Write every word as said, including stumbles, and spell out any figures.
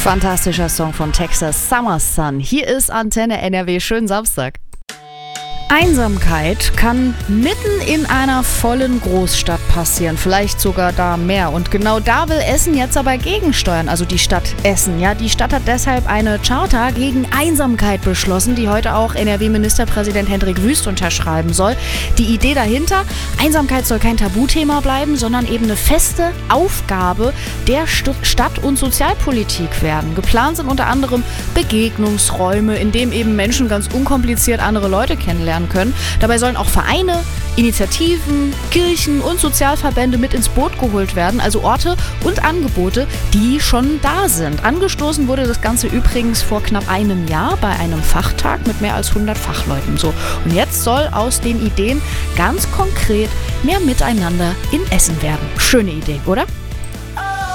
Fantastischer Song von Texas, Summer Sun. Hier ist Antenne N R W. Schönen Samstag. Einsamkeit kann mitten in einer vollen Großstadt passieren, vielleicht sogar da mehr. Und genau da will Essen jetzt aber gegensteuern, also die Stadt Essen. Ja, die Stadt hat deshalb eine Charta gegen Einsamkeit beschlossen, die heute auch N R W-Ministerpräsident Hendrik Wüst unterschreiben soll. Die Idee dahinter: Einsamkeit soll kein Tabuthema bleiben, sondern eben eine feste Aufgabe der St- Stadt- und Sozialpolitik werden. Geplant sind unter anderem Begegnungsräume, in denen eben Menschen ganz unkompliziert andere Leute kennenlernen können. Dabei sollen auch Vereine, Initiativen, Kirchen und Sozialverbände mit ins Boot geholt werden, also Orte und Angebote, die schon da sind. Angestoßen wurde das Ganze übrigens vor knapp einem Jahr bei einem Fachtag mit mehr als hundert Fachleuten. So. Und jetzt soll aus den Ideen ganz konkret mehr Miteinander in Essen werden. Schöne Idee, oder?